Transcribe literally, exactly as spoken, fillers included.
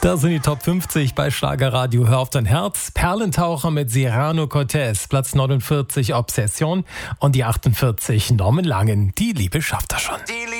Das sind die Top fünfzig bei Schlagerradio. Hör auf dein Herz. Perlentaucher mit Cyrano Cortez. Platz neunundvierzig Obsession. Und die achtundvierzig Norman Langen. Die Liebe schafft er schon.